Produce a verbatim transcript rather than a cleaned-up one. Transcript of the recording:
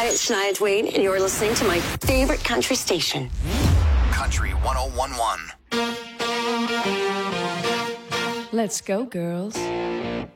Hi, it's Shania Twain, and you're listening to my favorite country station. Country one oh one one. Let's go, girls.